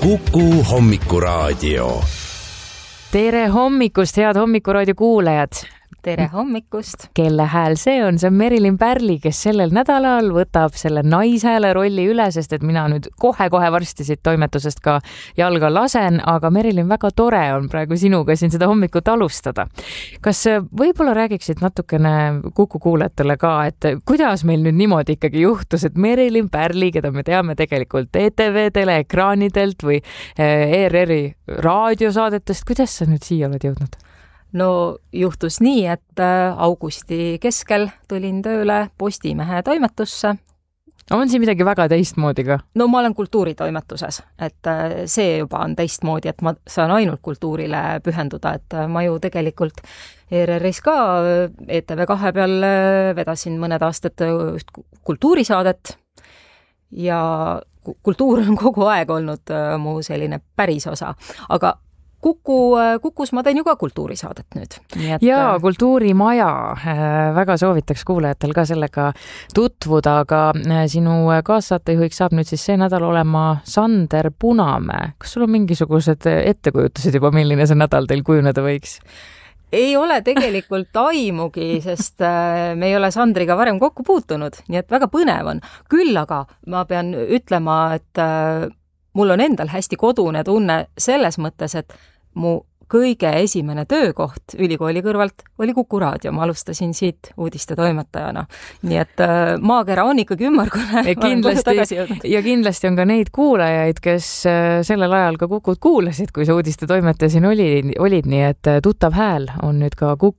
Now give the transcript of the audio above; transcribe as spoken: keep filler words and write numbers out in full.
Kuku Hommikuraadio. Tere hommikust, head Hommikuraadio kuulajad! Tere hommikust! Kelle hääl see on? See on Merilin Pärli, kes sellel nädalal võtab selle naishääle rolli üle, sest et mina nüüd kohe-kohe varsti siit toimetusest ka jalga lasen, aga Merilin, väga tore on praegu sinuga siin seda hommikut alustada. Kas võib-olla räägiksid natukene Kuku kuulajatele ka, et kuidas meil nüüd niimoodi ikkagi juhtus, et Merilin Pärli, keda me teame tegelikult E T V teleekraanidelt või E R R-i raadiosaadetest, kuidas sa nüüd siia oled jõudnud? No juhtus nii, et augusti keskel tulin tööle Postimehe toimetusse. On siin midagi väga teistmoodi ka? No ma olen kultuuritoimetuses, et see juba on teistmoodi, et ma saan ainult kultuurile pühenduda, et ma ju tegelikult E R R-is ka E T V kahe peal vedasin mõned aastad üht kultuurisaadet ja kultuur on kogu aeg olnud mu selline päris osa, aga Kuku, Kukus ma teen ju ka kultuurisaadet nüüd. Nii et... Jaa, Kultuurimaja. Väga soovitaks kuulajatel ka sellega tutvuda, aga sinu kaassaatejuhiks saab nüüd siis see nädal olema Sander Punamäe. Kas sul on mingisugused ettekujutused juba, milline see nädal teil kujuneda võiks? Ei ole tegelikult aimugi, sest me ei ole Sandriga varem kokku puutunud, nii et väga põnev on. Küll aga ma pean ütlema, et mul on endal hästi kodune tunne selles mõttes, et mu kõige esimene töökoht ülikooli kõrvalt oli Kuku Raadio. Ma alustasin siit uudiste toimetajana. Nii et äh, maakera on ikkagi ümmargune. Ja kindlasti, ja kindlasti on ka neid kuulajaid, kes sellel ajal ka Kukut kuulasid, kui see uudiste toimetaja siin oli, olid. Nii et tuttav hääl on nüüd ka Kuku